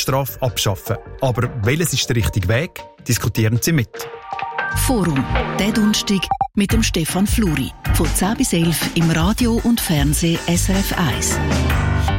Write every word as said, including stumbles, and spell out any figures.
Todesstrafe abschaffen. Aber welches ist der richtige Weg? Diskutieren Sie mit. Forum, der Donnerstag mit dem Stefan Fluri. Von zehn bis elf im Radio und Fernsehen S R F eins.